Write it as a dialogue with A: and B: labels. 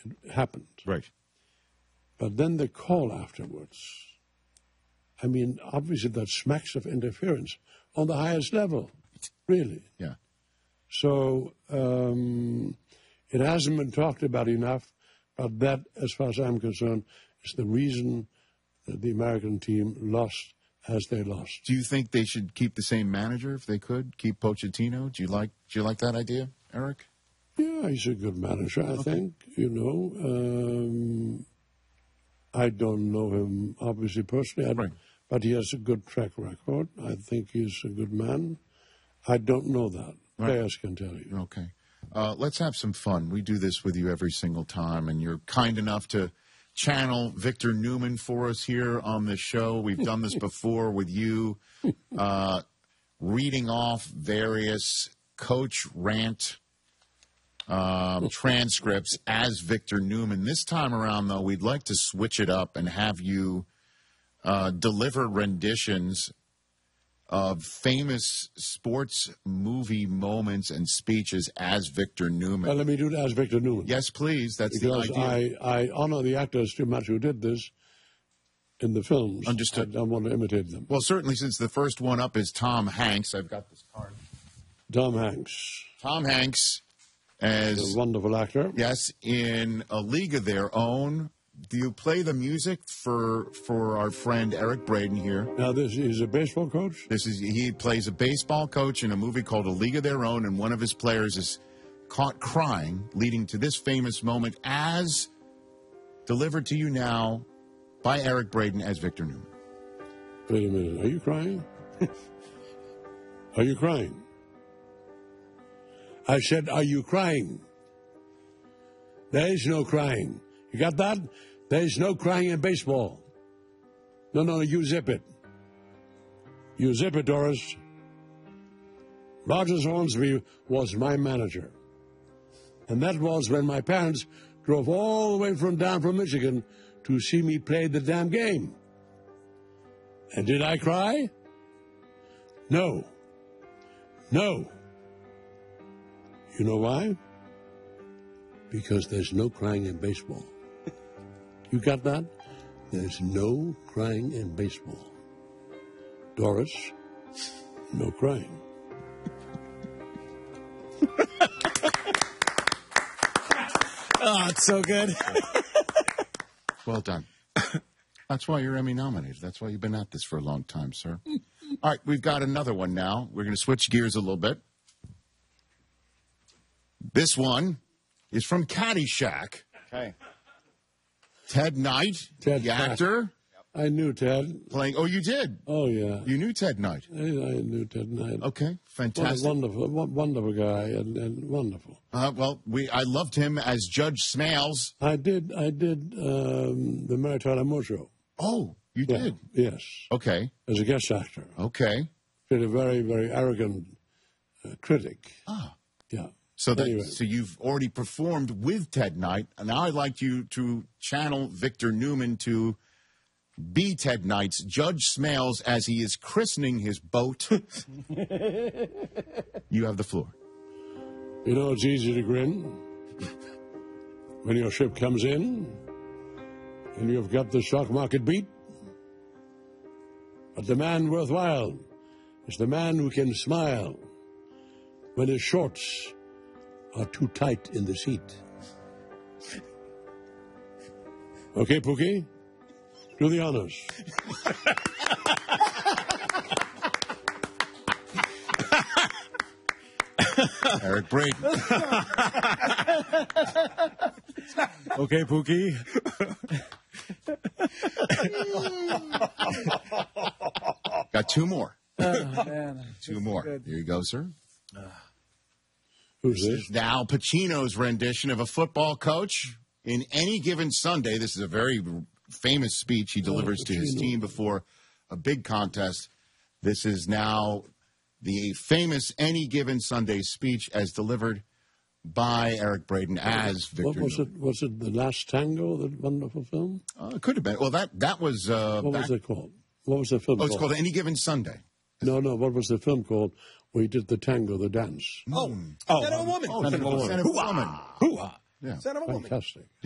A: it happened.
B: Right.
A: But then the call afterwards, I mean, obviously that smacks of interference on the highest level, really.
B: Yeah.
A: So it hasn't been talked about enough, but that, as far as I'm concerned, is the reason that the American team lost as they lost.
B: Do you think they should keep the same manager if they could? Keep Pochettino? Do you like that idea, Eric?
A: Yeah, he's a good manager, I think. You know, I don't know him obviously personally,
B: Right.
A: but he has a good track record. I think he's a good man. I don't know that.
B: Right.
A: Players can tell you.
B: Okay. Let's have some fun. We do this with you every single time, and you're kind enough to channel Victor Newman for us here on this show. We've done this before with you, reading off various coach rant transcripts as Victor Newman. This time around, though, we'd like to switch it up and have you deliver renditions of famous sports movie moments and speeches as Victor Newman.
A: Well, let me do that as Victor Newman.
B: Yes, please. That's
A: because
B: the idea.
A: I honor the actors too much who did this in the films.
B: Understood.
A: I don't want to imitate them.
B: Well, certainly since the first one up is Tom Hanks. I've got this card.
A: Tom Hanks.
B: Tom Hanks as
A: a wonderful actor.
B: Yes, in A League of Their Own. Do you play the music for our friend Eric Braeden here?
A: Now, he's a baseball coach?
B: He plays a baseball coach in a movie called A League of Their Own, and one of his players is caught crying, leading to this famous moment as delivered to you now by Eric Braeden as Victor Newman.
A: Wait a minute. Are you crying? Are you crying? I said, are you crying? There is no crying. You got that? There is no crying in baseball. No, you zip it. You zip it, Doris. Rogers Hornsby was my manager. And that was when my parents drove all the way down from Michigan to see me play the damn game. And did I cry? No. You know why? Because there's no crying in baseball. You got that? There's no crying in baseball. Doris, no crying.
C: Oh, it's so good.
B: Well done. That's why you're Emmy nominated. That's why you've been at this for a long time, sir. All right, we've got another one now. We're going to switch gears a little bit. This one is from Caddyshack.
C: Okay.
B: Ted Knight, the actor.
A: I knew Ted.
B: Playing. Oh, you did?
A: Oh, yeah.
B: You knew Ted Knight?
A: I knew Ted Knight.
B: Okay, fantastic.
A: Wonderful guy and wonderful.
B: Well, I loved him as Judge Smales.
A: I did the Mary Tyler Moore Show.
B: Oh, you did?
A: Yes.
B: Okay.
A: As a guest actor.
B: Okay.
A: Played a very, very arrogant critic.
B: Ah.
A: Yeah.
B: So you've already performed with Ted Knight, and now I'd like you to channel Victor Newman to be Ted Knight's Judge Smales as he is christening his boat. You have the floor.
A: You know, it's easy to grin when your ship comes in and you've got the stock market beat. But the man worthwhile is the man who can smile when his shorts are too tight in the seat. Okay, Pookie? Do the honors.
B: Eric Braeden.
C: Okay, Pookie.
B: Got two more.
C: Oh, man.
B: Two more.
C: Good.
B: Here you go, sir.
A: Who's this?
B: Al Pacino's rendition of a football coach in Any Given Sunday. This is a very famous speech he delivers to his team before a big contest. This is now the famous Any Given Sunday speech as delivered by Eric Braeden as Victor Newman.
A: Was it The Last Tango, that wonderful film?
B: It could have been. Well, that was...
A: what was it called? What was the film called?
B: It's called Any Given Sunday.
A: No, what was the film called where he did the tango, the dance?
C: Son of a Woman.
B: Son of a Woman.
C: Hoo-ah.
B: Yeah.
C: Son of a Woman.
A: Fantastic.